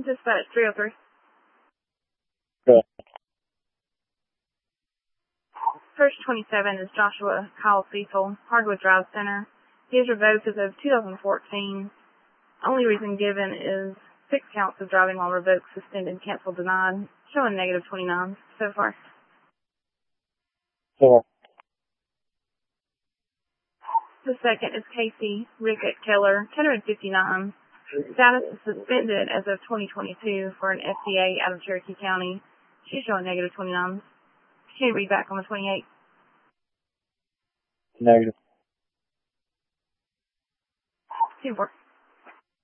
Dispatch 303. Good. First 27 is Joshua Kyle Cecil, Hardwood Drive Center. He is revoked as of 2014. Only reason given is 6 counts of driving while revoked, suspended, canceled, denied, showing negative 29 so far. 4. The second is Casey Rickett Keller, 1059. Status is suspended as of 2022 for an FCA out of Cherokee County. She's showing negative 29. She didn't read back on the 28th. Negative. 2-4.